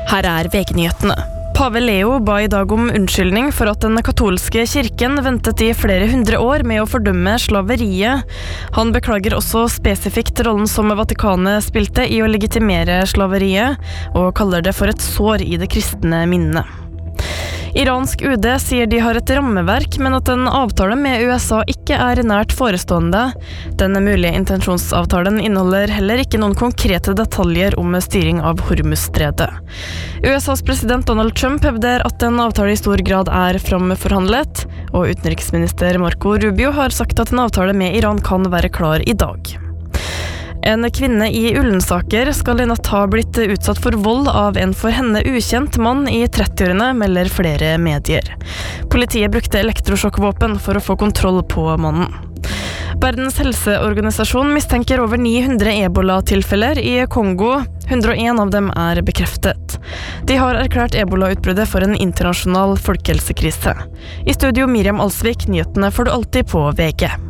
Her VG-nyhetene. Pave Leo ba I dag om unnskyldning for at den katolske kirken ventet I flere 100 år med å fordømme slaveriet. Han beklager også spesifikt rollen som Vatikanet spilte I å legitimere slaveriet, og kaller det for et sår I det kristne minnet. Iransk UD sier de har et rammeverk, men at en avtale med USA ikke nært forestående. Den mulige intensjonsavtalen inneholder heller ikke noen konkrete detaljer om styring av Hormuzstredet. USAs president Donald Trump hevder at en avtale I stor grad framforhandlet, og utenriksminister Marco Rubio har sagt at en avtale med Iran kan være klar I dag. En kvinne I Ullensaker skal I natt ha blitt utsatt for vold av en for henne ukjent mann I 30-årene, melder flere medier. Politiet brukte elektrosjokkvåpen for å få kontroll på mannen. Verdens helseorganisasjon mistenker over 900 ebola-tilfeller I Kongo. 101 av dem bekreftet. De har erklært ebola-utbruddet for en internasjonal folkehelsekrise. I studio Miriam Alsvik, nyhetene får du alltid på VG.